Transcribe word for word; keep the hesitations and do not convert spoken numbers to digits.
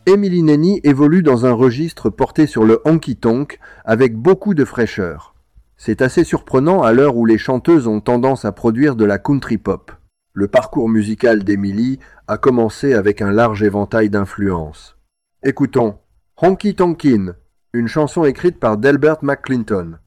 Emily Nenny évolue dans un registre porté sur le honky-tonk avec beaucoup de fraîcheur. C'est assez surprenant à l'heure où les chanteuses ont tendance à produire de la country pop. Le parcours musical d'Emily a commencé avec un large éventail d'influences. Écoutons Honky Tonkin', une chanson écrite par Delbert McClinton.